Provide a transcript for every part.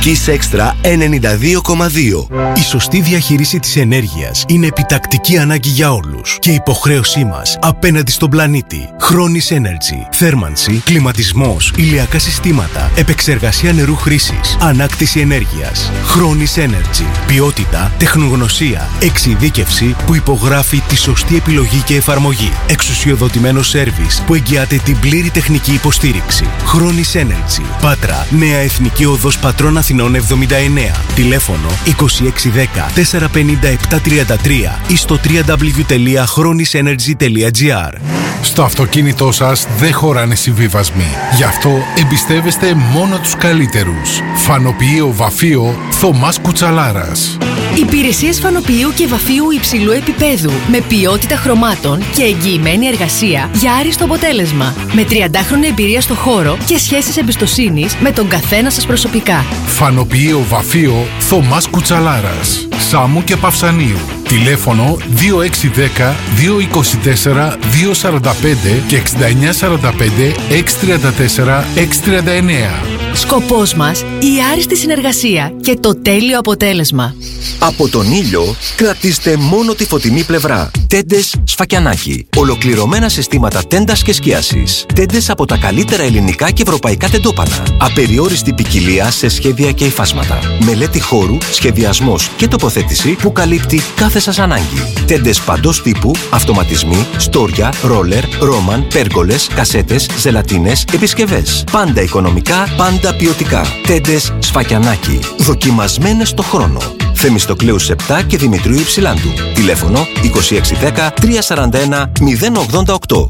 Kiss Extra 92,2. Η σωστή διαχείριση της ενέργειας είναι επιτακτική ανάγκη για όλους και υποχρέωσή μας απέναντι στον πλανήτη. Chronis Energy. Θέρμανση, κλιματισμός, ηλιακά συστήματα, επεξεργασία νερού χρήσης, ανάκτηση ενέργειας. Chronis Energy. Ποιότητα, τεχνογνωσία, εξειδίκευση που υπογράφει τη σωστή επιλογή και εφαρμογή. Εξουσιοδοτημένο σέρβις που εγγυάται την πλήρη τεχνική υποστήριξη. Chronis Energy. Πάτρα, Νέα Εθνική Οδός Πατρών Αθηνών 79. Τηλέφωνο 2610 450 733 ή στο www.chronisenergy.gr. Στο αυτοκίνητό σας δεν χωράνε συμβιβασμοί. Γι' αυτό εμπιστεύεστε μόνο τους καλύτερους. Φανοποιείο Βαφείο Θωμάς Κουτσαλάρας. Υπηρεσίες φανοποιείου και βαφείου υψηλού επίπεδου με ποιότητα χρωμάτων και εγγυημένη εργασία για άριστο αποτέλεσμα. Με 30χρονη εμπειρία στο χώρο και σχέσεις εμπιστοσύνης με τον καθένα σας προσωπικά. Φανοποιείο Βαφείο Θωμάς Κουτσαλάρας. Σάμου και Παυσανίου. Τηλέφωνο 2610 224 245 και 6945 634 639. Σκοπός μας η άριστη συνεργασία και το τέλειο αποτέλεσμα. Από τον ήλιο κρατήστε μόνο τη φωτεινή πλευρά. Τέντες Σφακιανάκι. Ολοκληρωμένα συστήματα τέντας και σκίασης. Τέντες από τα καλύτερα ελληνικά και ευρωπαϊκά τεντόπανα. Απεριόριστη ποικιλία σε σχέδια και υφάσματα. Μελέτη χώρου, σχεδιασμός και τοποθέτηση που καλύπτει κάθε σας ανάγκη. Τέντες παντός τύπου, αυτοματισμοί, στόρια, ρόλερ, ρόμαν, πέργολες, κασέτες, ζελατίνες, επισκευές. Πάντα οικονομικά, πάντα ποιοτικά. Τέντες Σφακιανάκι. Δοκιμασμένες στο χρόνο. Θεμιστοκλέους 7 και Δημητρίου Υψηλάντου. Τηλέφωνο 2610 341 088.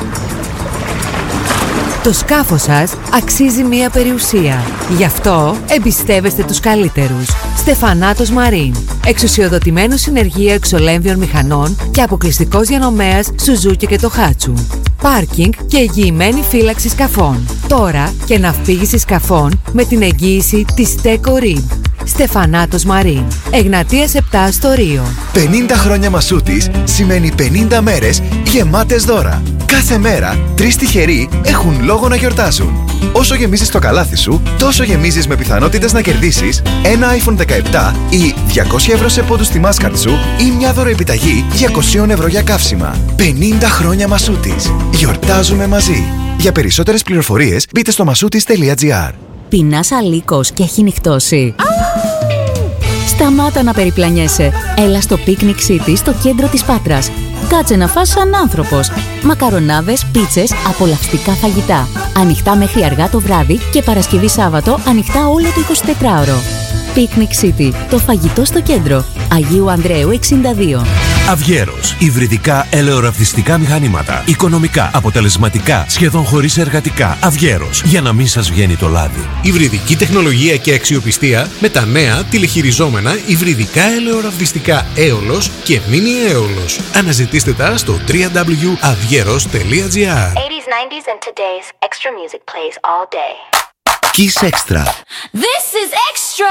Το σκάφος σας αξίζει μία περιουσία. Γι' αυτό εμπιστεύεστε τους καλύτερους. Στεφανάτος Μαρίν. Εξουσιοδοτημένο συνεργείο εξολέμβιων μηχανών και αποκλειστικός διανομέας Σουζούκι και Τοχάτσου. Πάρκινγκ και εγγυημένη φύλαξη σκαφών. Τώρα και ναυπήγηση σκαφών με την εγγύηση της Teco Rib. Στεφανάτος Μαρίν. Εγνατίας 7 στο Ρίο. 50 χρόνια Μασούτης σημαίνει 50 μέρες γεμάτες δώρα. Κάθε μέρα 3 τυχεροί έχουν λόγο να γιορτάζουν. Όσο γεμίζεις το καλάθι σου, τόσο γεμίζεις με πιθανότητες να κερδίσεις ένα iPhone 17 ή 200 ευρώ σε πόντους στη Mastercard σου ή μια δωροεπιταγή 200 ευρώ για καύσιμα. 50 χρόνια Μασούτης. Γιορτάζουμε μαζί. Για περισσότερες πληροφορίες μπείτε στο masoutis.gr. Πεινάς αλίκος και έχει νυχτώσει? Σταμάτα να περιπλανιέσαι. Έλα στο Picnic City στο κέντρο της Πάτρας. Κάτσε να φας σαν άνθρωπος. Μακαρονάδες, πίτσες, απολαυστικά φαγητά. Ανοιχτά μέχρι αργά το βράδυ και Παρασκευή Σάββατο ανοιχτά όλο το 24ωρο. Picnic City, το φαγητό στο κέντρο. Αγίου Ανδρέου 62. Αυγέρος. Υβριδικά ελαιοραυτιστικά μηχανήματα. Οικονομικά, αποτελεσματικά, σχεδόν χωρίς εργατικά. Αυγέρος. Για να μην σας βγαίνει το λάδι. Υβριδική τεχνολογία και αξιοπιστία με τα νέα τηλεχειριζόμενα υβριδικά ελαιοραυτιστικά έολος και μίνι έολος. Αναζητήστε τα στο www.avgeros.gr. 80s, 90s and today's extra music plays all day. Kiss Extra. This is extra.